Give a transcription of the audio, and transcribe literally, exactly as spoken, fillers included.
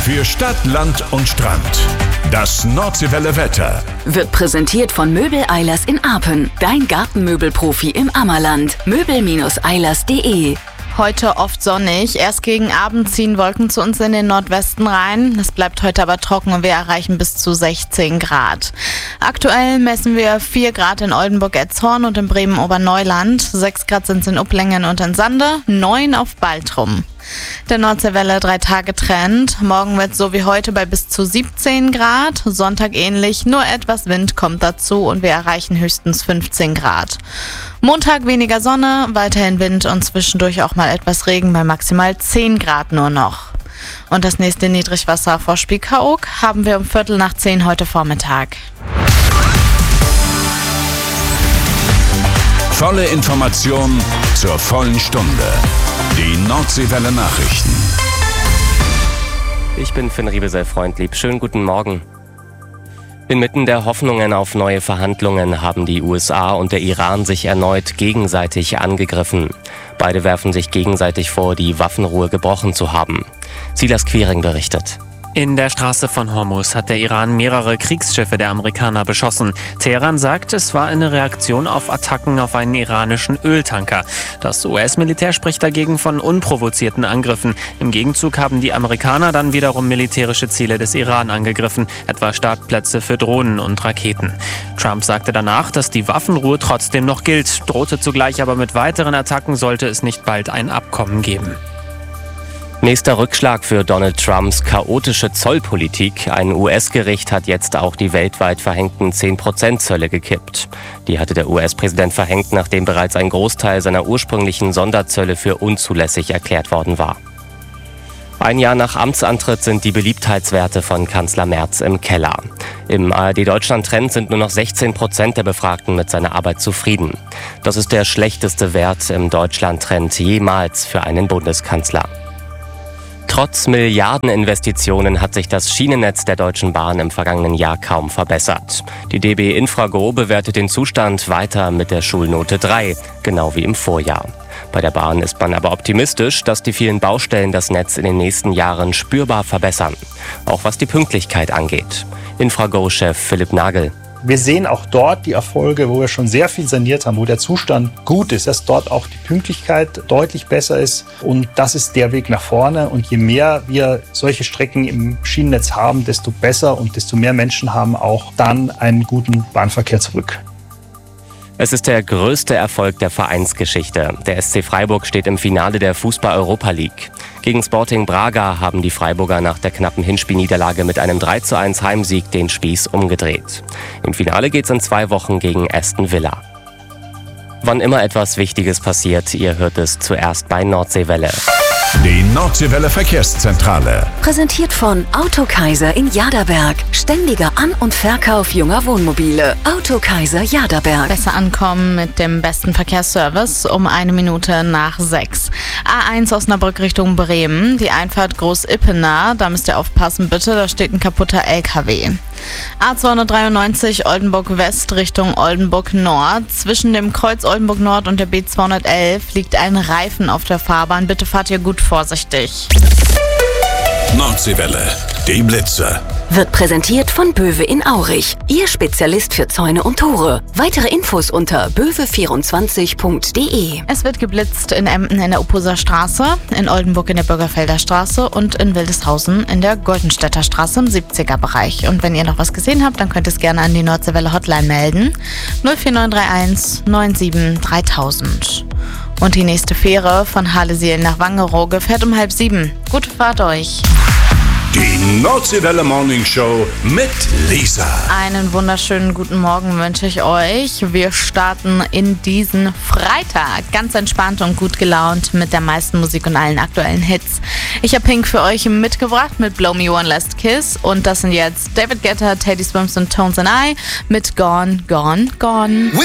Für Stadt, Land und Strand. Das Nordseewelle Wetter wird präsentiert von Möbel Eilers in Apen. Dein Gartenmöbelprofi im Ammerland. möbel Eilers punkt de. Heute oft sonnig. Erst gegen Abend ziehen Wolken zu uns in den Nordwesten rein. Es bleibt heute aber trocken und wir erreichen bis zu sechzehn Grad. Aktuell messen wir vier Grad in Oldenburg-Etzhorn und in Bremen-Oberneuland. sechs Grad sind es in Upplingen und in Sande, neun auf Baltrum. Der Nordseewelle drei Tage Trend. Morgen wird es so wie heute bei bis zu siebzehn Grad. Sonntag ähnlich, nur etwas Wind kommt dazu und wir erreichen höchstens fünfzehn Grad. Montag weniger Sonne, weiterhin Wind und zwischendurch auch mal etwas Regen bei maximal zehn Grad nur noch. Und das nächste Niedrigwasser vor Spiekeroog haben wir um Viertel nach zehn heute Vormittag. Volle Information zur vollen Stunde. Die Nordseewelle Nachrichten. Ich bin Finn Riebesell-Freundlieb. Schönen guten Morgen. Inmitten der Hoffnungen auf neue Verhandlungen haben die U S A und der Iran sich erneut gegenseitig angegriffen. Beide werfen sich gegenseitig vor, die Waffenruhe gebrochen zu haben. Silas Quiring berichtet. In der Straße von Hormuz hat der Iran mehrere Kriegsschiffe der Amerikaner beschossen. Teheran sagt, es war eine Reaktion auf Attacken auf einen iranischen Öltanker. Das U S-Militär spricht dagegen von unprovozierten Angriffen. Im Gegenzug haben die Amerikaner dann wiederum militärische Ziele des Iran angegriffen, etwa Startplätze für Drohnen und Raketen. Trump sagte danach, dass die Waffenruhe trotzdem noch gilt, drohte zugleich aber mit weiteren Attacken, sollte es nicht bald ein Abkommen geben. Nächster Rückschlag für Donald Trumps chaotische Zollpolitik. Ein U S-Gericht hat jetzt auch die weltweit verhängten zehn Prozent Zölle gekippt. Die hatte der U S-Präsident verhängt, nachdem bereits ein Großteil seiner ursprünglichen Sonderzölle für unzulässig erklärt worden war. Ein Jahr nach Amtsantritt sind die Beliebtheitswerte von Kanzler Merz im Keller. Im A R D-Deutschland-Trend sind nur noch sechzehn Prozent der Befragten mit seiner Arbeit zufrieden. Das ist der schlechteste Wert im Deutschland-Trend jemals für einen Bundeskanzler. Trotz Milliardeninvestitionen hat sich das Schienennetz der Deutschen Bahn im vergangenen Jahr kaum verbessert. Die D B Infrago bewertet den Zustand weiter mit der Schulnote drei, genau wie im Vorjahr. Bei der Bahn ist man aber optimistisch, dass die vielen Baustellen das Netz in den nächsten Jahren spürbar verbessern. Auch was die Pünktlichkeit angeht. Infrago-Chef Philipp Nagel. Wir sehen auch dort die Erfolge, wo wir schon sehr viel saniert haben, wo der Zustand gut ist, dass dort auch die Pünktlichkeit deutlich besser ist. Und das ist der Weg nach vorne. Und je mehr wir solche Strecken im Schienennetz haben, desto besser und desto mehr Menschen haben auch dann einen guten Bahnverkehr zurück. Es ist der größte Erfolg der Vereinsgeschichte. Der S C Freiburg steht im Finale der Fußball-Europa League. Gegen Sporting Braga haben die Freiburger nach der knappen Hinspielniederlage mit einem drei zu eins Heimsieg den Spieß umgedreht. Im Finale geht's in zwei Wochen gegen Aston Villa. Wann immer etwas Wichtiges passiert, ihr hört es zuerst bei Nordseewelle. Die Nordseewelle Verkehrszentrale. Präsentiert von Autokaiser in Jaderberg. Ständiger An- und Verkauf junger Wohnmobile. Autokaiser Jaderberg. Besser ankommen mit dem besten Verkehrsservice um eine Minute nach sechs. A eins Osnabrück Richtung Bremen. Die Einfahrt Groß-Ippener. Da müsst ihr aufpassen bitte, da steht ein kaputter L K W. A zweihundertdreiundneunzig Oldenburg West Richtung Oldenburg Nord. Zwischen dem Kreuz Oldenburg Nord und der B zweihundertelf liegt ein Reifen auf der Fahrbahn. Bitte fahrt ihr gut vorsichtig. Nordseewelle, die Blitze. Wird präsentiert von Böwe in Aurich. Ihr Spezialist für Zäune und Tore. Weitere Infos unter böwe vierundzwanzig punkt de. Es wird geblitzt in Emden in der Uppuser Straße, in Oldenburg in der Bürgerfelder Straße und in Wildeshausen in der Goldenstädter Straße im siebziger Bereich. Und wenn ihr noch was gesehen habt, dann könnt ihr es gerne an die Nordseewelle Hotline melden. null vier neun drei eins neun sieben dreitausend. Und die nächste Fähre von Halesiel nach Wangerooge fährt um halb sieben. Gute Fahrt euch. Die Nordseewelle Morning Show mit Lisa. Einen wunderschönen guten Morgen wünsche ich euch. Wir starten in diesen Freitag ganz entspannt und gut gelaunt mit der meisten Musik und allen aktuellen Hits. Ich habe Pink für euch mitgebracht mit Blow Me One Last Kiss und das sind jetzt David Guetta, Teddy Swims und Tones and I mit Gone, Gone, Gone.